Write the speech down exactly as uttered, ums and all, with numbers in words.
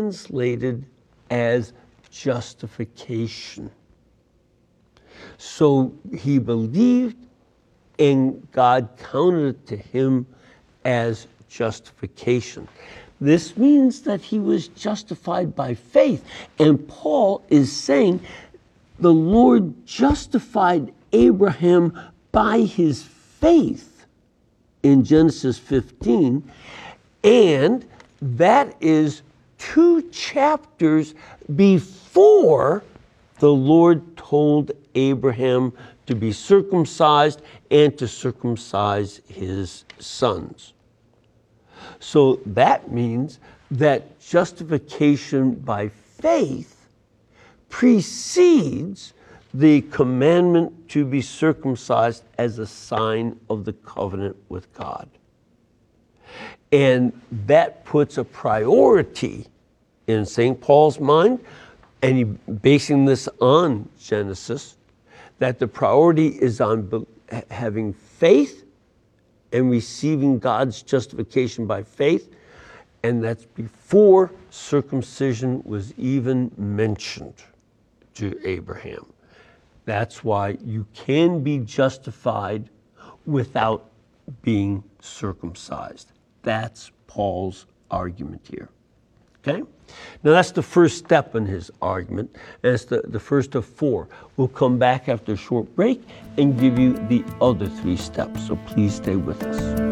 translated as justification. So he believed, and God counted it to him as justification. This means that he was justified by faith. And Paul is saying the Lord justified Abraham by his faith in Genesis fifteen, and that is two chapters before the Lord told Abraham to be circumcised and to circumcise his sons. So that means that justification by faith precedes the commandment to be circumcised as a sign of the covenant with God. And that puts a priority in Saint Paul's mind, and he basing this on Genesis, that the priority is on be- having faith and receiving God's justification by faith, and that's before circumcision was even mentioned to Abraham. That's why you can be justified without being circumcised. That's Paul's argument here. Okay? Now that's the first step in his argument, and it's the, the first of four. We'll come back after a short break and give you the other three steps, so please stay with us.